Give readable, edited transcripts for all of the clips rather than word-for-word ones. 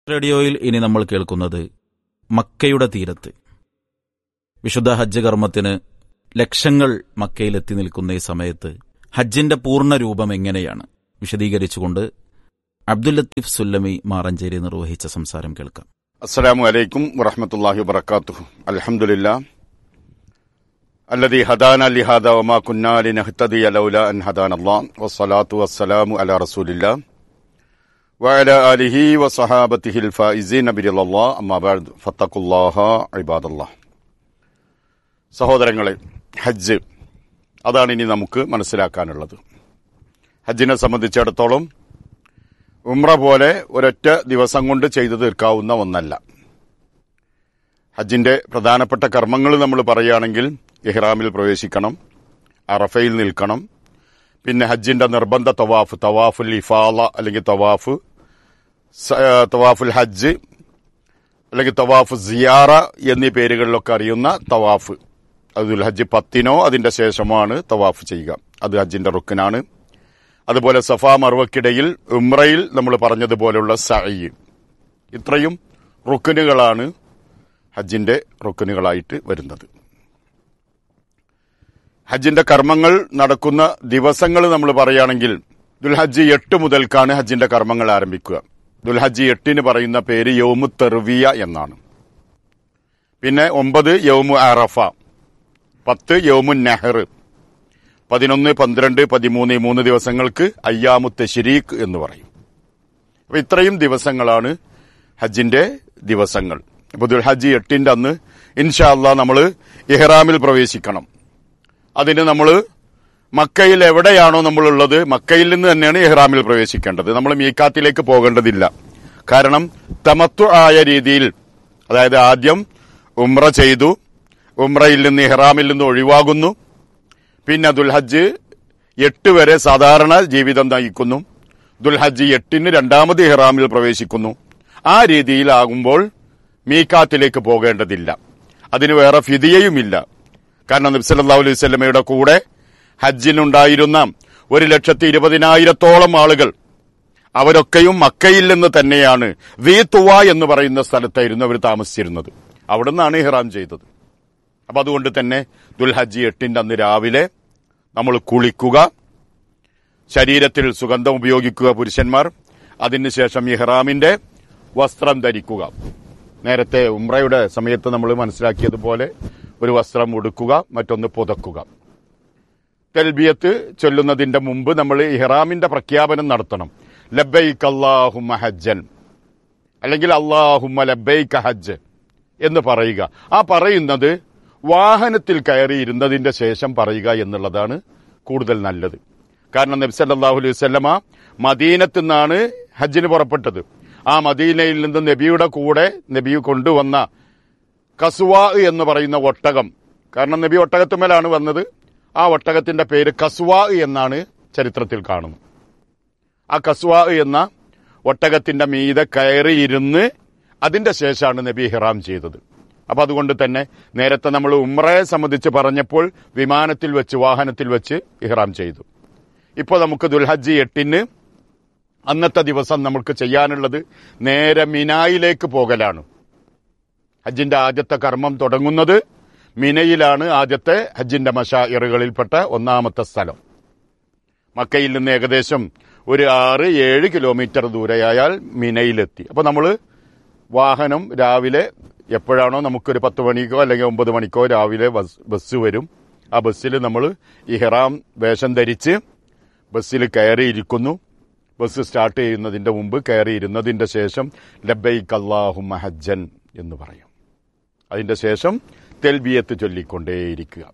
റേഡിയോയിൽ ഇനി നമ്മൾ കേൾക്കുന്നത് മക്കയുടെ തീരത്ത് വിശുദ്ധ ഹജ്ജ് കർമ്മത്തിന് ലക്ഷങ്ങൾ മക്കയിലെത്തി നിൽക്കുന്ന ഈ സമയത്ത് ഹജ്ജിന്റെ പൂർണ്ണ രൂപം എങ്ങനെയാണ് വിശദീകരിച്ചുകൊണ്ട് അബ്ദുൽ ലത്തീഫ് സുല്ലമി മാറഞ്ചേരി നിർവഹിച്ച സംസാരം കേൾക്കാം. അസ്സലാമു അലൈക്കും വറഹ്മത്തുള്ളാഹി വബറകാതുഹു. അൽഹംദുലില്ലാഹ് അല്ലദീ ഹദാനാ ലിഹാദാ വമാ കുന്നാ ലിനഹ്തദിയ ലൗലാ അൻ ഹദാനല്ലാഹ് വസ്സലാത്തു വസ്സലാമു അലാ റസൂലില്ലാഹ് വഅലാ ആലിഹി വസഹാബത്തിഹിൽ ഫായിസീന ബിറളില്ലാഹ് അമ്മാ ബഅദ് ഫത്തഖുല്ലാഹ ഇബാദല്ലാഹ്. സഹോദരങ്ങളെ, ഹജ്ജ് അതാണ് ഇനി നമുക്ക് മനസ്സിലാക്കാനുള്ളത്. ഹജ്ജിനെ സംബന്ധിച്ചിടത്തോളം ഉംറ പോലെ ഒരൊറ്റ ദിവസം കൊണ്ട് ചെയ്തു തീർക്കാവുന്ന ഒന്നല്ല. ഹജ്ജിന്റെ പ്രധാനപ്പെട്ട കർമ്മങ്ങൾ നമ്മൾ പറയുകയാണെങ്കിൽ ഇഹ്റാമിൽ പ്രവേശിക്കണം, അറഫയിൽ നിൽക്കണം, പിന്നെ ഹജ്ജിന്റെ നിർബന്ധ തവാഫുൽ ഇഫാള അല്ലെങ്കിൽ തവാഫുൽ ഹജ്ജ് അല്ലെങ്കിൽ തവാഫ് സിയാറ എന്നീ പേരുകളിലൊക്കെ അറിയുന്ന തവാഫ്, അതുൽ ഹജ്ജ് 10 അതിന്റെ ശേഷമാണ് തവാഫ് ചെയ്യുക. അത് ഹജ്ജിന്റെ റുക്നാണ്. അതുപോലെ സഫാ മർവക്കിടയിൽ ഉംറയിൽ നമ്മൾ പറഞ്ഞതുപോലെയുള്ള സഅയ്, ഇത്രയും റുക്നുകളാണ് ഹജ്ജിന്റെ റുക്നുകളായിട്ട് വരുന്നത്. ഹജ്ജിന്റെ കർമ്മങ്ങൾ നടക്കുന്ന ദിവസങ്ങൾ നമ്മൾ പറയുകയാണെങ്കിൽ ദുൽഹജ്ജ് 8 മുതൽക്കാണ് ഹജ്ജിന്റെ കർമ്മങ്ങൾ ആരംഭിക്കുക. ദുൽഹജ്ജ് 8 പറയുന്ന പേര് യൗമു തർവിയ എന്നാണ്. പിന്നെ 9 യൗമു അറഫ, 10 യൗമു നഹർ, 11, 12, 13 3 ദിവസങ്ങൾക്ക് അയ്യാമു തശ്രീഖ് എന്ന് പറയും. അപ്പൊ ഇത്രയും ദിവസങ്ങളാണ് ഹജ്ജിന്റെ ദിവസങ്ങൾ. അപ്പൊ ദുൽഹജ്ജ് 8 അന്ന് ഇൻഷാ അല്ലാഹ് നമ്മൾ ഇഹ്റാമിൽ പ്രവേശിക്കണം. അതിന് നമ്മൾ മക്കയിൽ എവിടെയാണോ നമ്മളുള്ളത് മക്കയിൽ നിന്ന് തന്നെയാണ് ഇഹ്റാമിൽ പ്രവേശിക്കേണ്ടത്. നമ്മൾ മീക്കാത്തിലേക്ക് പോകേണ്ടതില്ല. കാരണം തമത്തു ആയ രീതിയിൽ, അതായത് ആദ്യം ഉംറ ചെയ്തു, ഉംറയിൽ നിന്ന് ഇഹ്റാമിൽ നിന്ന് ഒഴിവാകുന്നു, പിന്നെ ദുൽഹജ്ജ് 8 വരെ സാധാരണ ജീവിതം നയിക്കുന്നു, ദുൽഹജ്ജ് 8 രണ്ടാമത് ഇഹ്റാമിൽ പ്രവേശിക്കുന്നു. ആ രീതിയിലാകുമ്പോൾ മീക്കാത്തിലേക്ക് പോകേണ്ടതില്ല. അതിന് വേറെ ഫിദിയയുമില്ല. കാരണം നബി സല്ലല്ലാഹു അലൈഹി വസല്ലമയുടെ കൂടെ ഹജ്ജിനുണ്ടായിരുന്ന 1,20,000-ഓളം ആളുകൾ, അവരൊക്കെയും മക്കയിൽ നിന്ന് തന്നെയാണ് ദീതുവ എന്ന് പറയുന്ന സ്ഥലത്തായിരുന്നു അവർ താമസിച്ചിരുന്നത്. അവിടെ നിന്നാണ് ഇഹ്റാം ചെയ്തത്. അപ്പൊ അതുകൊണ്ട് തന്നെ ദുൽഹജ്ജ് 8 അന്ന് രാവിലെ നമ്മൾ കുളിക്കുക, ശരീരത്തിൽ സുഗന്ധം ഉപയോഗിക്കുക പുരുഷന്മാർ. അതിനുശേഷം ഇഹ്റാമിന്റെ വസ്ത്രം ധരിക്കുക. നേരത്തെ ഉംറയുടെ സമയത്ത് നമ്മൾ മനസ്സിലാക്കിയതുപോലെ ഒരു വസ്ത്രം ഉടുക്കുക, മറ്റൊന്ന് പുതക്കുക. തൽബിയത്ത് ചൊല്ലുന്നതിന്റെ മുമ്പ് നമ്മൾ ഇഹ്റാമിന്റെ പ്രഖ്യാപനം നടത്തണം. ലബ്ബൈക അല്ലാഹുമ്മ ഹജ്ജൻ അല്ലെങ്കിൽ അല്ലാഹുമ്മ ലബ്ബൈക ഹജ്ജ് എന്ന് പറയുക. ആ പറയുന്നത് വാഹനത്തിൽ കയറിയിരുന്നതിന്റെ ശേഷം പറയുക എന്നുള്ളതാണ് കൂടുതൽ നല്ലത്. കാരണം നബി സല്ലല്ലാഹു അലൈഹി വസല്ലമ മദീനത്ത് നിന്നാണ് ഹജ്ജിന് പുറപ്പെട്ടത്. ആ മദീനയിൽ നിന്ന് നബിയുടെ കൂടെ നബി കൊണ്ടുവന്ന കസ്വാ എന്ന് പറയുന്ന ഒട്ടകം, കാരണം നബി ഒട്ടകത്തുമേലാണ് വന്നത്, ആ ഒട്ടകത്തിന്റെ പേര് കസ്വാ എന്നാണ് ചരിത്രത്തിൽ കാണുന്നത്. ആ കസ്വാ എന്ന ഒട്ടകത്തിന്റെ മീതെ കയറിയിരുന്ന് അതിന്റെ ശേഷമാണ് നബി ഇഹ്റാം ചെയ്തത്. അപ്പൊ അതുകൊണ്ട് തന്നെ നേരത്തെ നമ്മൾ ഉംറയെ സംബന്ധിച്ച് പറഞ്ഞപ്പോൾ വിമാനത്തിൽ വെച്ച്, വാഹനത്തിൽ വെച്ച് ഇഹ്റാം ചെയ്തു. ഇപ്പോൾ നമുക്ക് ദുൽഹജ്ജ് 8 അന്നത്തെ ദിവസം നമുക്ക് ചെയ്യാനുള്ളത് നേരെ മിനായിലേക്ക് പോകലാണ്. ഹജ്ജിന്റെ ആദ്യത്തെ കർമ്മം തുടങ്ങുന്നത് മിനയിലാണ്. ആദ്യത്തെ ഹജ്ജിന്റെ മശാഇറുകളിൽപ്പെട്ട ഒന്നാമത്തെ സ്ഥലം. മക്കയിൽ നിന്ന് ഏകദേശം ഒരു 6-7 കിലോമീറ്റർ ദൂരെയായാൽ മിനയിലെത്തി. അപ്പൊ നമ്മൾ വാഹനം രാവിലെ എപ്പോഴാണോ നമുക്കൊരു 10 മണിക്കോ അല്ലെങ്കിൽ 9 മണിക്കോ രാവിലെ ബസ് വരും. ആ ബസ്സിൽ നമ്മൾ ഇഹ്റാം വേഷം ധരിച്ച് ബസ്സിൽ കയറിയിരിക്കുന്നു. ബസ് സ്റ്റാർട്ട് ചെയ്യുന്നതിന്റെ മുമ്പ് കയറിയിരുന്നതിന്റെ ശേഷം ലബ്ബൈക അല്ലാഹുമ്മ ഹജ്ജൻ എന്ന് പറയും. അതിന്റെ ശേഷം തൽബിയത്ത് ചൊല്ലിക്കൊണ്ടേയിരിക്കുക.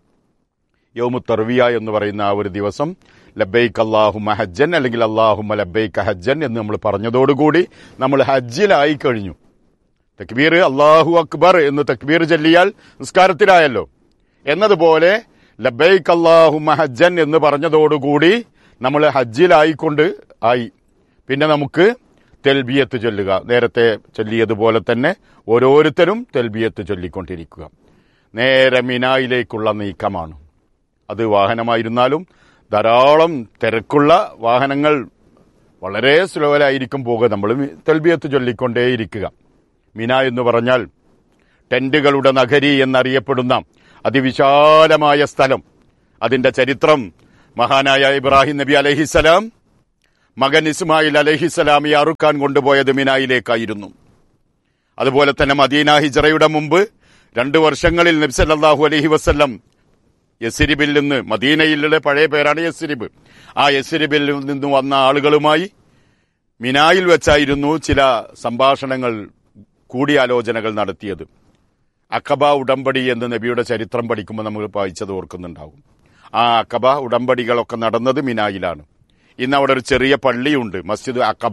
യൗമു തർവിയ എന്ന് പറയുന്ന ആ ഒരു ദിവസം ലബ്ബൈക അല്ലാഹുമ്മ ഹജ്ജൻ അല്ലെങ്കിൽ അല്ലാഹുമ്മ ലബ്ബൈക ഹജ്ജൻ എന്ന് നമ്മൾ പറഞ്ഞതോടുകൂടി നമ്മൾ ഹജ്ജിലായി കഴിഞ്ഞു. തക്ബീർ അല്ലാഹു അക്ബർ എന്ന് തക്ബീർ ചൊല്ലിയാൽ നിസ്കാരത്തിലായല്ലോ. എന്നതുപോലെ ലബ്ബൈക അല്ലാഹുമ്മ ഹജ്ജൻ എന്ന് പറഞ്ഞതോടുകൂടി നമ്മൾ ഹജ്ജിലായിക്കൊണ്ട് ആയി. പിന്നെ നമുക്ക് തെൽബിയത്ത് ചൊല്ലുക. നേരത്തെ ചൊല്ലിയതുപോലെ തന്നെ ഓരോരുത്തരും തെൽബിയത്ത് ചൊല്ലിക്കൊണ്ടിരിക്കുക. നേരെ മിനായിലേക്കുള്ള നീക്കമാണ്. അത് വാഹനമായിരുന്നാലും ധാരാളം തിരക്കുള്ള വാഹനങ്ങൾ വളരെ സ്ലോയിലായിരിക്കും പോകുക. നമ്മൾ തൽബിയത്ത് ചൊല്ലിക്കൊണ്ടേയിരിക്കുക. മിന എന്ന് പറഞ്ഞാൽ ടെന്റുകളുടെ നഗരി എന്നറിയപ്പെടുന്ന അതിവിശാലമായ സ്ഥലം. അതിന്റെ ചരിത്രം മഹാനായ ഇബ്രാഹിം നബി അലൈഹിസ്സലാം മകൻ ഇസ്മായിൽ അലൈഹിസ്സലാമിയെ അറുക്കാൻ കൊണ്ടുപോയത് മിനായിലേക്കായിരുന്നു. അതുപോലെ തന്നെ മദീന ഹിജ്റയുടെ മുമ്പ് 2 വർഷങ്ങളിൽ നബി സല്ലല്ലാഹു അലൈഹി വസല്ലം യസ്രിബിൽ നിന്ന്, മദീനയിലെ പഴയ പേരാണ് യസ്രിബ്, ആ യസ്രിബിൽ നിന്ന് വന്ന ആളുകളുമായി മിനായിൽ വെച്ചായിരുന്നു ചില സംഭാഷണങ്ങൾ, കൂടിയാലോചനകൾ നടത്തിയത്. അഖബ ഉടമ്പടി എന്ന് നബിയുടെ ചരിത്രം പഠിക്കുമ്പോൾ നമ്മൾ വായിച്ചത് ഓർക്കുന്നുണ്ടാവും. ആ അഖബ ഉടമ്പടികളൊക്കെ നടന്നത് മിനായിലാണ്. ഇന്ന് അവിടെ ഒരു ചെറിയ പള്ളിയുണ്ട്, മസ്ജിദ് അഖബ,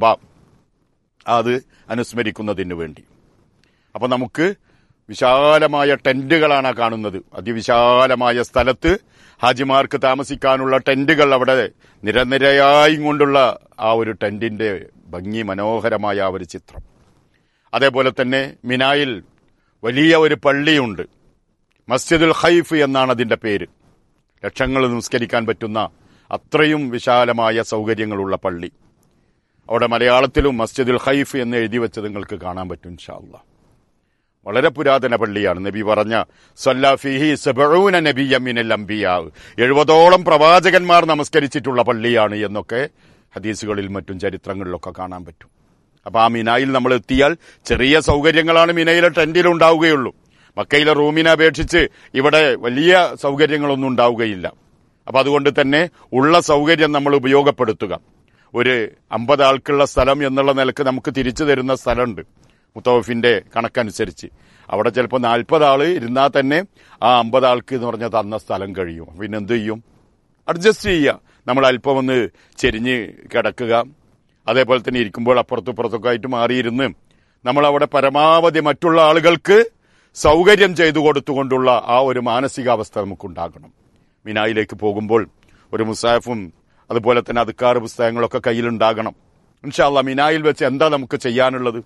അത് അനുസ്മരിക്കുന്നതിന് വേണ്ടി. അപ്പൊ നമുക്ക് വിശാലമായ ടെന്റുകളാണ് കാണുന്നത്. അതിവിശാലമായ സ്ഥലത്ത് ഹാജിമാർക്ക് താമസിക്കാനുള്ള ടെന്റുകൾ അവിടെ നിരനിരയായി കൊണ്ടുള്ള ആ ഒരു ടെന്റിന്റെ ഭംഗി, മനോഹരമായ ആ ഒരു ചിത്രം. അതേപോലെ തന്നെ മിനായിൽ വലിയ ഒരു പള്ളിയുണ്ട്, മസ്ജിദുൽ ഖൈഫ് എന്നാണ് അതിന്റെ പേര്. ലക്ഷങ്ങൾ നിസ്കരിക്കാൻ പറ്റുന്ന അത്രയും വിശാലമായ സൗകര്യങ്ങളുള്ള പള്ളി. അവിടെ മലയാളത്തിലും മസ്ജിദുൽ ഖൈഫ് എന്ന് എഴുതി വെച്ചത് നിങ്ങൾക്ക് കാണാൻ പറ്റും ഇൻഷാ അല്ലാഹ്. വളരെ പുരാതന പള്ളിയാണ്. നബി പറഞ്ഞ സല്ലല്ലാ ഫീഹി 70 നബിയ്യ മിനൽ അംബിയാ, 70ഓളം പ്രവാചകന്മാർ നമസ്കരിച്ചിട്ടുള്ള പള്ളിയാണ് എന്നൊക്കെ ഹദീസുകളിൽ മറ്റും ചരിത്രങ്ങളിലൊക്കെ കാണാൻ പറ്റും. അപ്പൊ ആ മിനായിൽ നമ്മൾ എത്തിയാൽ ചെറിയ സൗകര്യങ്ങളാണ് മിനയിലെ ടെന്റിൽ ഉണ്ടാവുകയുള്ളൂ. മക്കയിലെ റൂമിനെ അപേക്ഷിച്ച് ഇവിടെ വലിയ സൗകര്യങ്ങളൊന്നും ഉണ്ടാവുകയില്ല. അപ്പൊ അതുകൊണ്ട് തന്നെ ഉള്ള സൗകര്യം നമ്മൾ ഉപയോഗപ്പെടുത്തുക. ഒരു 50 ആൾക്കുള്ള സ്ഥലം എന്നുള്ള നിലക്ക് നമുക്ക് തിരിച്ചു തരുന്ന സ്ഥലമുണ്ട് മുത്തവഫിന്റെ കണക്കനുസരിച്ച്. അവിടെ ചിലപ്പോൾ 40 ആള് ഇരുന്നാൽ തന്നെ ആ 50 ആൾക്ക് എന്ന് പറഞ്ഞാൽ തന്ന സ്ഥലം കഴിയും. പിന്നെ എന്ത് ചെയ്യും? അഡ്ജസ്റ്റ് ചെയ്യുക. നമ്മൾ അല്പം ഒന്ന് ചെരിഞ്ഞ് കിടക്കുക. അതേപോലെ തന്നെ ഇരിക്കുമ്പോൾ അപ്പുറത്തുപ്പുറത്തൊക്കെ ആയിട്ട് മാറിയിരുന്ന് നമ്മൾ അവിടെ പരമാവധി മറ്റുള്ള ആളുകൾക്ക് സൗകര്യം ചെയ്തു കൊടുത്തുകൊണ്ടുള്ള ആ ഒരു മാനസികാവസ്ഥ നമുക്കുണ്ടാകണം. മിനായിലേക്ക് പോകുമ്പോൾ ഒരു മുസാഫും അതുപോലെ തന്നെ അദ്കാർ പുസ്തകങ്ങളൊക്കെ കയ്യിലുണ്ടാകണം. ഇൻഷാ അല്ലാഹ് മിനായിൽ വെച്ച് എന്താ നമുക്ക് ചെയ്യാനുള്ളത്?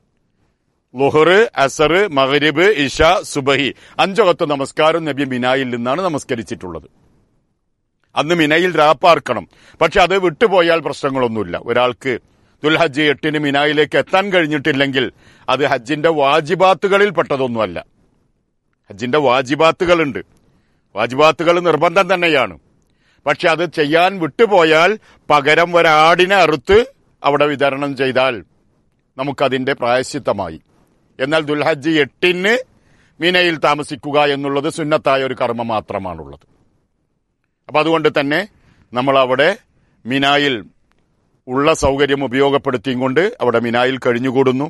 ളുഹർ, അസർ, മഗ്രിബ്, ഇശ, സുബഹി 5 വക്ത് നമസ്കാരം നബി മിനായിൽ നിന്നാണ് നമസ്കരിച്ചിട്ടുള്ളത്. അന്ന് മിനയിൽ രാപ്പാർക്കണം. പക്ഷെ അത് വിട്ടുപോയാൽ പ്രശ്നങ്ങളൊന്നുമില്ല. ഒരാൾക്ക് ദുൽഹജ്ജ് 8 മിനായിലേക്ക് എത്താൻ കഴിഞ്ഞിട്ടില്ലെങ്കിൽ അത് ഹജ്ജിന്റെ വാജിബാത്തുകളിൽ പെട്ടതൊന്നുമല്ല. ഹജ്ജിന്റെ വാജിബാത്തുകളുണ്ട്, വാജിബാത്തുകൾ നിർബന്ധം തന്നെയാണ്. പക്ഷെ അത് ചെയ്യാൻ വിട്ടുപോയാൽ പകരം ഒരാടിനെ അറുത്ത് അവിടെ വിതരണം ചെയ്താൽ നമുക്കതിന്റെ പ്രായശ്ചിത്തമായി. എന്നാൽ ദുൽഹജ്ജ് 8 മിനയിൽ താമസിക്കുക എന്നുള്ളത് സുന്നത്തായ ഒരു കർമ്മം മാത്രമാണുള്ളത്. അപ്പൊ അതുകൊണ്ട് തന്നെ നമ്മൾ അവിടെ മിനായിൽ ഉള്ള സൗകര്യം ഉപയോഗപ്പെടുത്തിയും കൊണ്ട് അവിടെ മിനായിൽ കഴിഞ്ഞുകൂടുന്നു.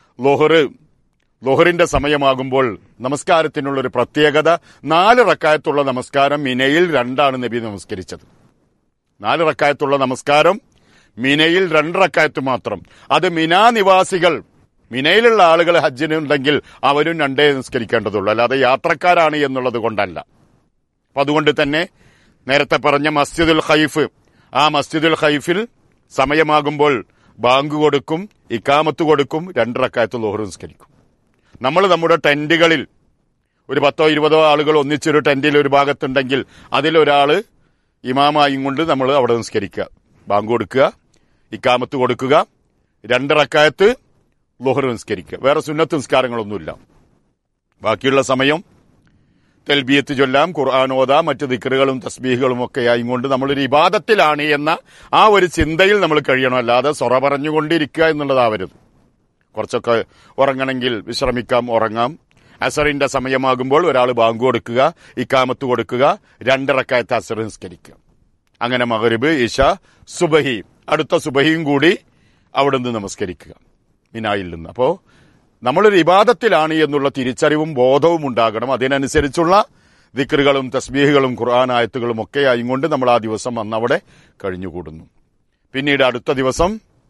ളുഹറിന്റെ സമയമാകുമ്പോൾ നമസ്കാരത്തിനുള്ളൊരു പ്രത്യേകത, 4 റക്അത്തുള്ള നമസ്കാരം മിനയിൽ 2 നബി നമസ്കരിച്ചത്. 4 റക്അത്തുള്ള നമസ്കാരം മിനയിൽ 2 റക്അത്ത് മാത്രം. അത് മിനാ നിവാസികൾ, മിനയിലുള്ള ആളുകൾ ഹജ്ജിനുണ്ടെങ്കിൽ അവരും 2 നിസ്കരിക്കേണ്ടതുള്ളൂ, അല്ലാതെ യാത്രക്കാരാണ് എന്നുള്ളത് കൊണ്ടല്ല. അപ്പൊ അതുകൊണ്ട് തന്നെ നേരത്തെ പറഞ്ഞ മസ്ജിദുൽ ഖൈഫ്, ആ മസ്ജിദുൽ ഖൈഫിൽ സമയമാകുമ്പോൾ ബാങ്ക് കൊടുക്കും, ഇക്കാമത്ത് കൊടുക്കും, 2 റക്അത്ത് ളുഹർ നിസ്കരിക്കും. നമ്മൾ നമ്മുടെ ടെന്റുകളിൽ ഒരു 10-20 ആളുകൾ ഒന്നിച്ചൊരു ടെന്റിൽ ഒരു ഭാഗത്തുണ്ടെങ്കിൽ അതിലൊരാള് ഇമാമായും കൊണ്ട് നമ്മൾ അവിടെ നിസ്കരിക്കുക, ബാങ്ക് കൊടുക്കുക, ഇക്കാമത്ത് കൊടുക്കുക, 2 റക്അത്ത് ളുഹർ നിസ്കരിക്കുക. വേറെ സുന്നത്ത് നിസ്കാരങ്ങളൊന്നുമില്ല. ബാക്കിയുള്ള സമയം തൽബിയത്ത് ചൊല്ലാം, ഖുർആൻ ഓതാം, മറ്റു ദിക്റുകളും തസ്ബീഹുകളും ഒക്കെ ആയിക്കൊണ്ട് നമ്മളൊരു ഇബാദത്തിലാണ് എന്ന ആ ഒരു ചിന്തയിൽ നമ്മൾ കഴിയണം. അല്ലാതെ സൊറ പറഞ്ഞുകൊണ്ടിരിക്കുക എന്നുള്ളതാവരുത്. കുറച്ചൊക്കെ ഉറങ്ങണമെങ്കിൽ വിശ്രമിക്കാം, ഉറങ്ങാം. അസറിന്റെ സമയമാകുമ്പോൾ ഒരാൾ ബാങ്ക് കൊടുക്കുക, ഇക്കാമത്ത് കൊടുക്കുക, 2 റക്അത്ത് അസർ നിസ്കരിക്കുക. അങ്ങനെ മഗ്രിബ്, ഇശ, സുബഹി, അടുത്ത സുബഹിയും കൂടി അവിടുന്ന് നമസ്കരിക്കുക മിനായിൽ നിന്ന്. അപ്പോ നമ്മളൊരു ഇബാദത്തിലാണ് എന്നുള്ള തിരിച്ചറിവും ബോധവും ഉണ്ടാകണം. അതിനനുസരിച്ചുള്ള ദിക്റുകളും തസ്ബീഹുകളും ഖുർആൻ ആയത്തുകളും ഒക്കെ ആയിക്കൊണ്ട് നമ്മൾ ആ ദിവസം അന്നവിടെ കഴിഞ്ഞുകൂടുന്നു. പിന്നീട് അടുത്ത ദിവസം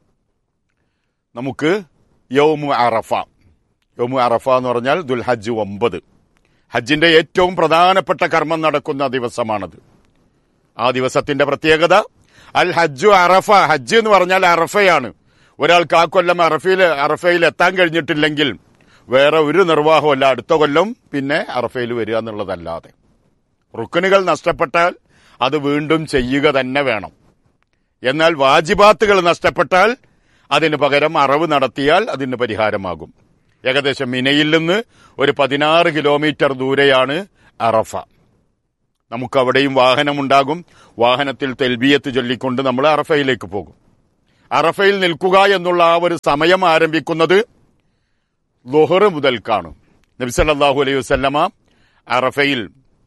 നമുക്ക് യൗമു അറഫ. യൗമു അറഫ എന്ന് പറഞ്ഞാൽ ദുൽഹജ്ജ് 9, ഹജ്ജിന്റെ ഏറ്റവും പ്രധാനപ്പെട്ട കർമ്മം നടക്കുന്ന ദിവസമാണത്. ആ ദിവസത്തിന്റെ പ്രത്യേകത അൽ ഹജ്ജു അറഫ. ഹജ്ജ് എന്ന് പറഞ്ഞാൽ അറഫയാണ്. ഒരാൾക്ക് ആ കൊല്ലം അറഫയിൽ എത്താൻ കഴിഞ്ഞിട്ടില്ലെങ്കിൽ വേറെ ഒരു നിർവാഹമല്ല അടുത്ത കൊല്ലം പിന്നെ അറഫയിൽ വരിക എന്നുള്ളതല്ലാതെ. റുക്കനുകൾ നഷ്ടപ്പെട്ടാൽ അത് വീണ്ടും ചെയ്യുക തന്നെ വേണം. എന്നാൽ വാജിബാത്തുകൾ നഷ്ടപ്പെട്ടാൽ അതിന് പകരം അറവ് നടത്തിയാൽ അതിന് പരിഹാരമാകും. ഏകദേശം മിനയിൽ നിന്ന് ഒരു 16 കിലോമീറ്റർ ദൂരെയാണ് അറഫ. നമുക്കവിടെയും വാഹനമുണ്ടാകും. വാഹനത്തിൽ തെൽബിയത്ത് ചൊല്ലിക്കൊണ്ട് നമ്മൾ അറഫയിലേക്ക് പോകും. അറഫയിൽ നിൽക്കുക എന്നുള്ള ആ ഒരു സമയം ആരംഭിക്കുന്നത് ളുഹർ മുതൽക്കാണ്. നബി സല്ലല്ലാഹു അലൈഹി വസല്ലമ അറഫയിൽ,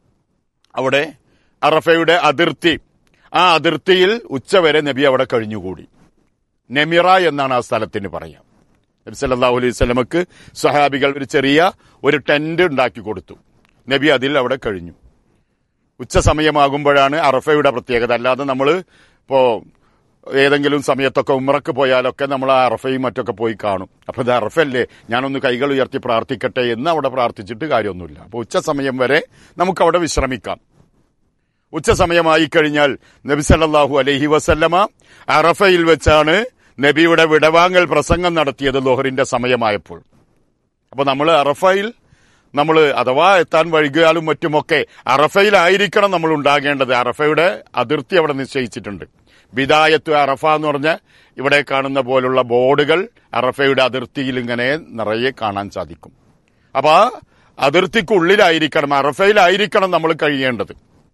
അവിടെ അറഫയുടെ അതിർത്തി, ആ അതിർത്തിയിൽ ഉച്ചവരെ നബി അവിടെ കഴിഞ്ഞുകൂടി. നെമിറ എന്നാണ് ആ സ്ഥലത്തിന് പറയാം. നബി സല്ലല്ലാഹു അലൈഹി വസല്ലമക്ക് സഹാബികൾ ഒരു ചെറിയ ടെന്റ് ഉണ്ടാക്കി കൊടുത്തു. നബി അതിൽ അവിടെ കഴിഞ്ഞു. ഉച്ച സമയമാകുമ്പോഴാണ് അറഫയുടെ പ്രത്യേകത. അല്ലാതെ നമ്മൾ ഇപ്പോ ഏതെങ്കിലും സമയത്തൊക്കെ ഉംറക്ക് പോയാലൊക്കെ നമ്മൾ ആ അറഫയും മറ്റൊക്കെ പോയി കാണും. അപ്പൊ ഇത് അറഫല്ലേ, ഞാനൊന്ന് കൈകൾ ഉയർത്തി പ്രാർത്ഥിക്കട്ടെ എന്ന് അവിടെ പ്രാർത്ഥിച്ചിട്ട് കാര്യമൊന്നുമില്ല. അപ്പൊ ഉച്ച സമയം വരെ നമുക്കവിടെ വിശ്രമിക്കാം. ഉച്ച സമയമായി കഴിഞ്ഞാൽ നബി സല്ലല്ലാഹു അലൈഹി വസല്ലമ അറഫയിൽ വെച്ചാണ് നബിയുടെ വിടവാങ്ങൽ പ്രസംഗം നടത്തിയത് ളുഹറിന്റെ സമയമായപ്പോൾ. അപ്പൊ നമ്മൾ അറഫയിൽ നമ്മൾ അഥവാ എത്താൻ വൈകിയാലും മറ്റുമൊക്കെ അറഫയിലായിരിക്കണം നമ്മൾ ഉണ്ടാകേണ്ടത്. അറഫയുടെ അതിർത്തി അവിടെ നിശ്ചയിച്ചിട്ടുണ്ട്. ബിദായത്ത് അറഫ എന്ന് പറഞ്ഞ ഇവിടെ കാണുന്ന പോലുള്ള ബോർഡുകൾ അറഫയുടെ അതിർത്തിയിൽ ഇങ്ങനെ നിറയെ കാണാൻ സാധിക്കും. അപ്പൊ ആ അതിർത്തിക്കുള്ളിലായിരിക്കണം, അറഫയിലായിരിക്കണം നമ്മൾ കഴിയേണ്ടത്.